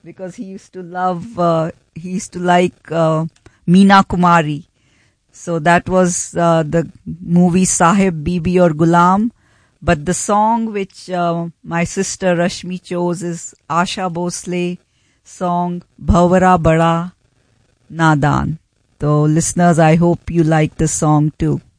because he used to like Meena Kumari. So that was the movie Sahib, Bibi or Gulam. But the song which my sister Rashmi chose is Asha Bhosle song Bhavara Bada Nadan. So listeners, I hope you like this song too.